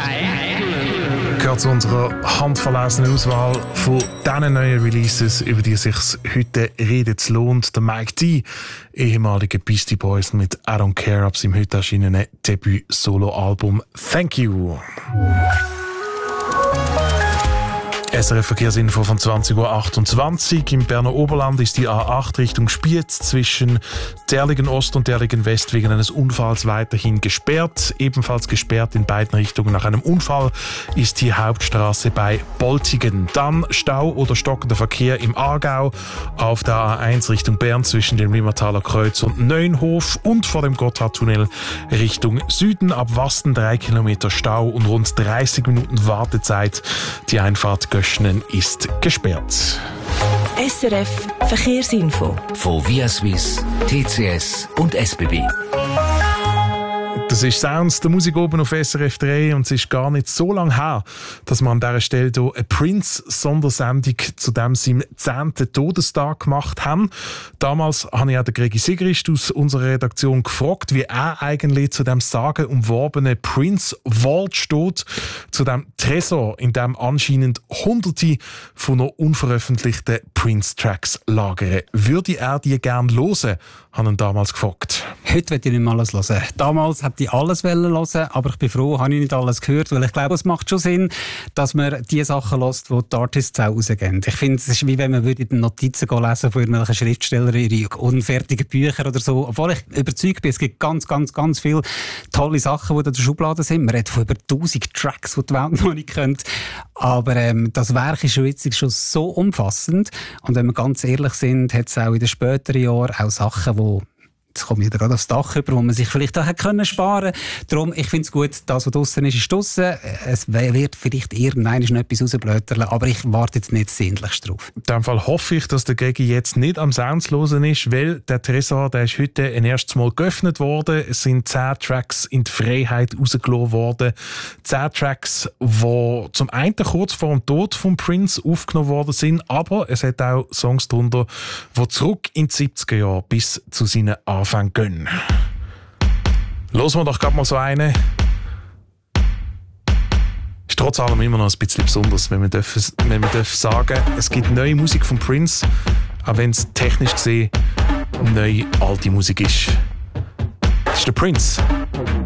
Gehört zu unserer handverlesenen Auswahl von diesen neuen Releases, über die es sich heute reden lohnt. Der Mike D, ehemaliger Beastie Boys mit I Don't Care, ab seinem heute erschienenen Debüt-Solo-Album Thank You. SRF-Verkehrsinfo von 20.28 Uhr. Im Berner Oberland ist die A8 Richtung Spiez zwischen Derligen Ost und Derligen West wegen eines Unfalls weiterhin gesperrt. Ebenfalls gesperrt in beiden Richtungen nach einem Unfall ist die Hauptstraße bei Boltigen. Dann Stau oder stockender Verkehr im Aargau auf der A1 Richtung Bern zwischen dem Limmertaler Kreuz und Neunhof und vor dem Gotthardtunnel Richtung Süden. Ab Wasten 3 Kilometer Stau und rund 30 Minuten Wartezeit. Die Einfahrt Göschnen ist gesperrt. SRF Verkehrsinfo von Viaswiss, TCS und SBB. Das ist Sounds, der Musik oben auf SRF 3 und es ist gar nicht so lange her, dass wir an dieser Stelle hier eine Prince-Sondersendung zu dem seinem 10. Todestag gemacht haben. Damals habe ich auch den Gregi Sigrist aus unserer Redaktion gefragt, wie er eigentlich zu dem sagenumworbenen Prince Vault steht, zu dem Tresor, in dem anscheinend Hunderte von noch unveröffentlichten Prince-Tracks lagern. Würde er die gerne hören, habe ihn damals gefragt. Heute will ich nicht mehr alles hören. Damals hätte ich alles hören, aber ich bin froh, habe ich nicht alles gehört, weil ich glaube, es macht schon Sinn, dass man die Sachen hört, die die Artists auch rausgeben. Ich finde, es ist wie wenn man in den Notizen lesen von irgendwelchen Schriftstellern ihre unfertigen Bücher oder so. Obwohl ich überzeugt bin, es gibt ganz viele tolle Sachen, die in der Schublade sind. Man redet von über 1000 Tracks, die die Welt noch nicht kennt. Aber das Werk ist schon so umfassend. Und wenn wir ganz ehrlich sind, hat es auch in den späteren Jahren auch Sachen, die jetzt komme ich gerade aufs Dach über, wo man sich vielleicht auch sparen können. Darum, ich finde es gut, das, was draussen ist draussen. Es wird vielleicht irgendwann noch etwas rausblöterle, aber ich warte jetzt nicht sehnlichst drauf. In dem Fall hoffe ich, dass der Gegi jetzt nicht am Sounds hören ist, weil der Tresor, der ist heute ein erstes Mal geöffnet worden. Es sind 10 Tracks in die Freiheit rausgelassen worden. 10 Tracks, die zum einen kurz vor dem Tod von Prince aufgenommen worden sind, aber es hat auch Songs darunter, die zurück in die 70er Jahre bis zu seinen Anfängen gehen. Hören wir doch gerade mal so eine. Ist trotz allem immer noch ein bisschen besonders, wenn wir sagen, es gibt neue Musik von Prince, auch wenn es technisch gesehen neue alte Musik ist. Das ist der Prince.